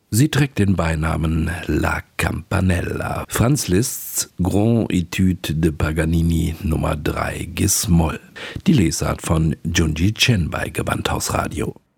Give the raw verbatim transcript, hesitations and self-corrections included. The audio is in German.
Sie trägt den Beinamen La Campanella. Franz Liszt's Grand Etude de Paganini Nummer drei Gis-Moll. Die Lesart von Junji Chen bei Gewandhaus Radio.